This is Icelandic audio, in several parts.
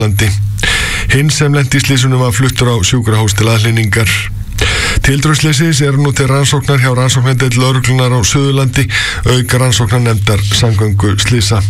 landi. Hinn sem lenti í slysunum var fluttur á sjúkrahús til aðhlynningar. Tildrögsleysis nú til rannsóknar hjá rannsóknardeild lögreglunnar á Suðurlandi, auk rannsóknarnefndar samgönguslysa.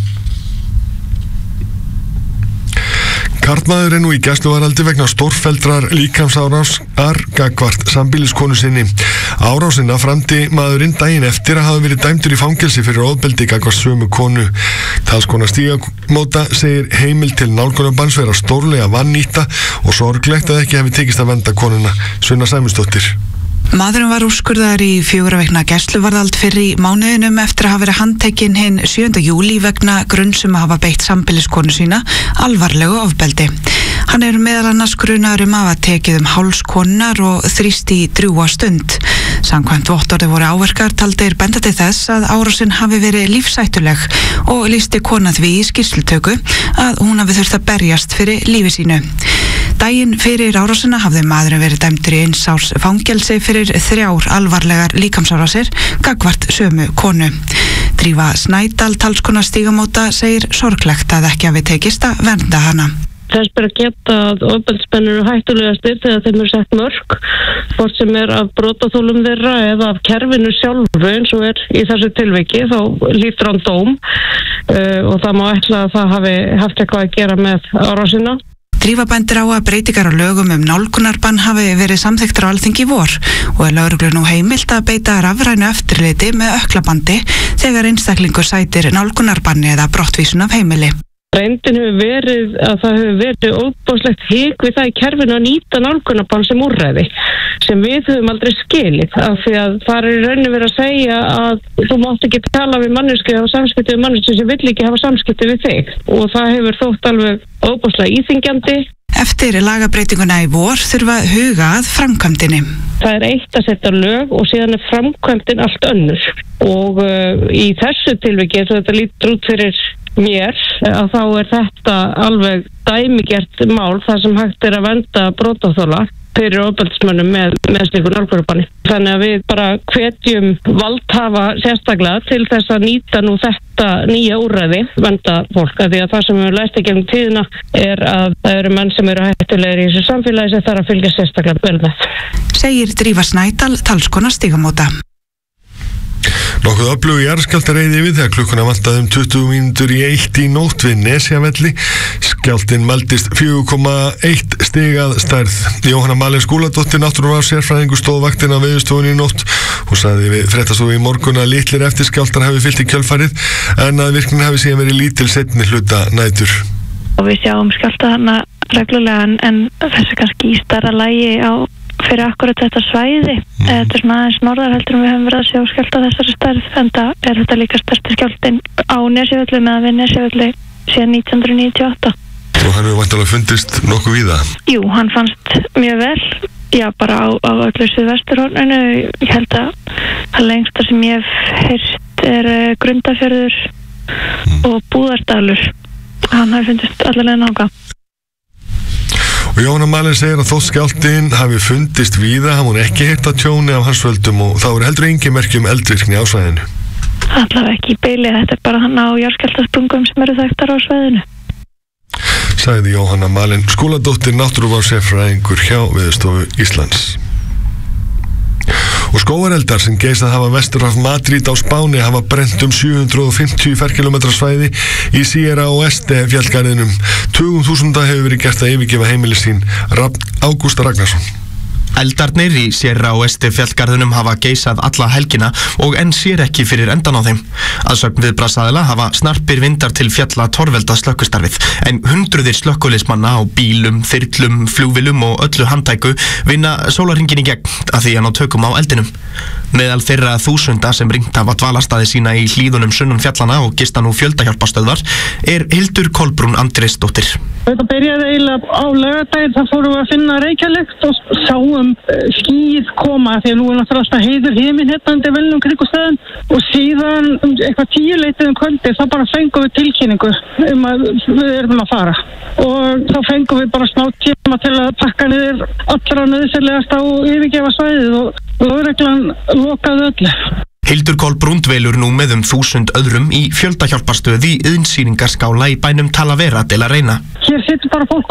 Karlmaður nú í gæsluvarðhaldi vegna stórfelldrar líkamsárásar gagnvart sambýliskonu sinni. Árásina framdi maðurinn daginn eftir að hafa verið dæmdur í fangelsi fyrir ofbeldi gagnvart sömu konu. Talskona Stígamóta segir heimild til nálgunarbanns vera stórlega vannýtta og sorglegt að ekki hefði tekist að vernda konuna. Sunna Sæmundsdóttir. Maðurinn var úrskurðaður í 4 vikna gæsluvarðhald fyrr í mánuðinum eftir að hafa verið handtekinn hinn 7. júlí vegna grunns að hafa beitt sambýliskonu sína alvarlegu ofbeldi. Hann meðal annars grunaður að hafa tekið háls konunnar og þrýst í drjúga stund. Samkvæmt vottorði voru áverkar taldir benda til þess að árásin hafi verið lífshættuleg og lýsti konan því í skýrslutöku að hún hafi þurft að berjast fyrir lífi sínu. Daginn fyrir árásina hafði maðurinn verið dæmdur í 1 árs fangelsi fyrir 3 alvarlegar líkamsárásir gagnvart sömu konu. Drífa Snædal, talskona Stígamóta, segir sorglegt að ekki hafi tekist að vernda hana. Þess ber að geta að ofbeldismenn eru hættulegastir þegar þeim sett mörk, hvort sem af brotaþolum þeirra eða af kerfinu sjálfu, eins og í þessu tilviki, þá hlýtur hann dóm og það má ætla að það hafi haft eitthvað að gera með árásina. Drífa bendir á að breytingar á lögum nálgunarbann hafi verið samþykktar á Alþingi í vor og lögreglu nú heimilt að beita rafrænu eftirliti með ökklabandi þegar einstaklingur sætir nálgunarbanni eða brottvísun af heimili. Reyndin hefur verið að það hefur verið óbúðslegt hik við það í kerfinu að nýta nálgunarbann sem úrræði sem við höfum aldrei skilið af því að það í rauninni verið að segja að þú mátt ekki tala við manneskju hafa samskipti við manneskju sem vill ekki hafa samskipti við þig og það hefur þótt alveg óbúðslega íþyngjandi. Eftir lagabreytinguna í vor þurfa huga að framkvæmdinni. Það eitt að setja lög og síðan framkvæmdin allt önnur og í þessu tilviki eins og þetta lítur út fyrir mér að þá þetta alveg dæmigert mál þar sem hægt að vernda brotaþola fyrir ofbeldismönnum með slíku nálgunarbanni. Þannig að við bara hvetjum valdhafa sérstaklega til þess að nýta nú þetta nýja úrræði, vernda fólk, af því að það sem við lært í gegnum tíðina að það eru menn sem eru hættulegir í þessu samfélagi sem þarf að fylgja sérstaklega vel með. Segir Drífa Snædal, talskona Stígamóta. Nokkuð öflugur jarðskjálftar reið yfir þegar klukkuna vantaði 20 mínútur í 1 í nótt við Nesjavelli. Skjálftinn mældist 4,1 stig að stærð. Jóhanna Malin Skúladóttir, náttúruvár-sérfræðingur, stóð vaktina á Veðurstofunni í nótt. Hún sagði við fréttastofu í morgun að litlir eftirskjálftar hafi fylgt í kjölfarið en að virknin hafi síðan verið lítil seinni hluta nætur. Og við sjáum skjálfta hana reglulega en þessi kannski í stærra lagi fyrir akkurat þetta svæði. Þetta svona aðeins norðar heldur við höfum verið að sjá skjálfta þessari stærð en það þetta líka stærsti skjálftinn á Nesjavelli meðan við Nesjavelli síðan 1998. Og hann hefur væntanlega fundist nokkuð víða? Jú, hann fannst mjög vel, já bara á öllu suðvesturhorninu. Ég held að það lengsta sem ég hef heyrt Grundarfjörður og Búðardalur. Hann hefur fundist allavega nága. Og Jóhanna Malin segir að þótt skjálftinn hafi fundist víða, hafi hún ekki heyrt að tjóni af hans völdum og þá heldur engin merki eldvirkni á svæðinu. Allavega ekki í beili, þetta bara hann á jarðskjálftasprungum sem eru þekktar á svæðinu. Sagði Jóhanna Malin Skúladóttir, náttúruvár-sérfræðingur hjá Veðurstofu Íslands. Og skógareldar sem geisað hafa vestur af Madrid á Spáni hafa brennt 750 ferkilometra svæði í Sierra Oeste fjallgarðinum. 20.000 hefur verið gert að yfirgefa heimili sín. Ágúst Ragnarsson. Eldarnir í Sierra Oeste fjallgarðunum hafa geisað alla helgina og enn sér ekki fyrir endan á þeim. Að sögn viðbragðsaðila hafa snarpir vindar til fjalla torvelda slökkvistarfið, en hundruðir slökkviliðsmanna á bílum, þyrlum, flugvélum og öllu handtæku vinna sólarhringinn í gegn að því að ná tökum á eldinum. Meðal þeirra 1000 sem ringt hafa dvalarstaði sína í hlíðunum sunnan fjallana og gista nú fjöldahjálparstöðvar Hildur Kolbrún Andrésdóttir. Þetta byrjaði eiginlega á laugardaginn, þá fórum við að finna reykjarlykt og sáum skýið koma því að nú náttúrulega alltaf heiður himinn hérna undir velnum kringumstæðum og síðan eitthvað 10 kvöldi þá bara fengum við tilkynningu að við erum að fara og þá fengum við bara smá tíma til að pakka niður allra nauðsynlegasta og yfirgefa svæðið og lögreglan lokaði öllu. Hildur Kolbrún dvelur nú með 1000 öðrum í fjöldahjálparstöð í iðnsýningarskála í bænum Talavera de la Reina. Hér situr bara fólk